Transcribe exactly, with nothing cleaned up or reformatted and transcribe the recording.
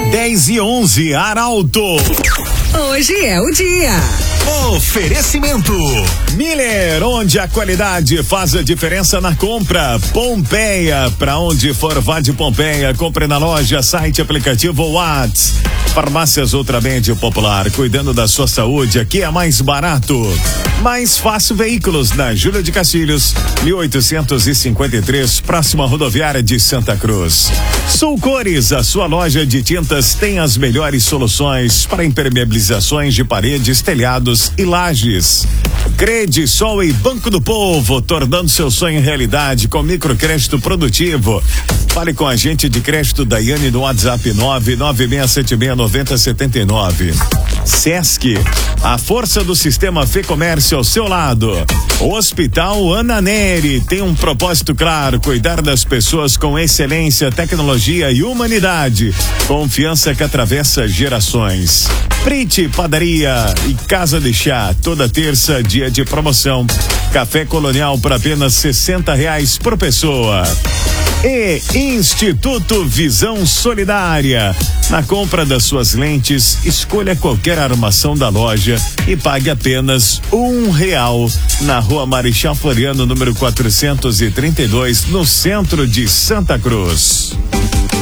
dez e onze, Arauto. Hoje é o dia. Oferecimento Miller, onde a qualidade faz a diferença na compra. Pompeia, pra onde for vá de Pompeia, compre na loja, site, aplicativo Whats. Farmácias Ultramed Popular, cuidando da sua saúde, aqui é mais barato. Mais fácil veículos na Júlio de Castilhos, mil oitocentos e cinquenta e três, próxima rodoviária de Santa Cruz. Sul Cores, a sua loja de tintas tem as melhores soluções para impermeabilizações de paredes, telhados e lajes. Credisol e Banco do Povo, tornando seu sonho realidade com microcrédito produtivo. Fale com a gente de crédito Daiane no WhatsApp nove nove seis sete seis nove zero sete nove. Sesc, a força do sistema Fê Comércio ao seu lado. Hospital Ana Neri tem um propósito claro: cuidar das pessoas com excelência, tecnologia e humanidade. Confiança que atravessa gerações. Prite Padaria e Casa de Chá, toda terça, dia de promoção. Café Colonial por apenas sessenta reais por pessoa. E Instituto Visão Solidária. Na compra das suas lentes, escolha qualquer armação da loja e pague apenas um real. Na Rua Marechal Floriano, número quatrocentos e trinta e dois, no centro de Santa Cruz.